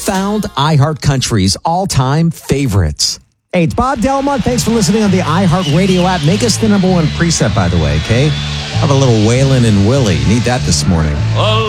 found iHeartCountry's all-time favorites. Hey, it's Bob Delmont. Thanks for listening on the iHeartRadio app. Make us the number one preset, by the way, okay? How about a little Waylon and Willie? Need that this morning.